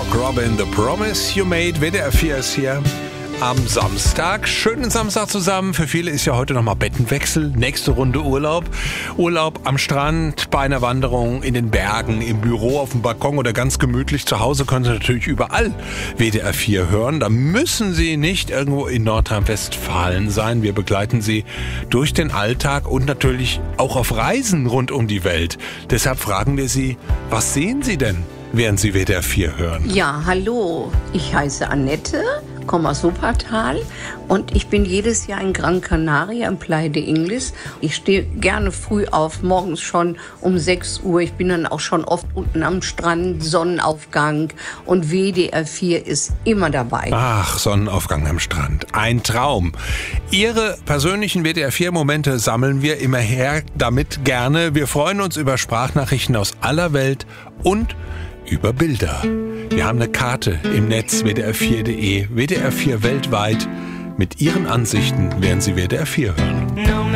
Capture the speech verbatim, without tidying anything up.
Mark Robin, The Promise You Made. W D R vier ist hier am Samstag. Schönen Samstag zusammen. Für viele ist ja heute nochmal Bettenwechsel. Nächste Runde Urlaub. Urlaub am Strand, bei einer Wanderung, in den Bergen, im Büro, auf dem Balkon oder ganz gemütlich zu Hause. Können Sie natürlich überall W D R vier hören. Da müssen Sie nicht irgendwo in Nordrhein-Westfalen sein. Wir begleiten Sie durch den Alltag und natürlich auch auf Reisen rund um die Welt. Deshalb fragen wir Sie, was sehen Sie denn, während Sie W D R vier hören? Ja, hallo. Ich heiße Annette, komme aus Wuppertal und ich bin jedes Jahr in Gran Canaria im Playa de Ingles. Ich stehe gerne früh auf, morgens schon um sechs Uhr. Ich bin dann auch schon oft unten am Strand, Sonnenaufgang, und W D R vier ist immer dabei. Ach, Sonnenaufgang am Strand. Ein Traum. Ihre persönlichen W D R vier Momente sammeln wir immer her damit gerne. Wir freuen uns über Sprachnachrichten aus aller Welt und über Bilder. Wir haben eine Karte im Netz w d r vier punkt de, W D R vier weltweit. Mit Ihren Ansichten werden Sie W D R vier hören.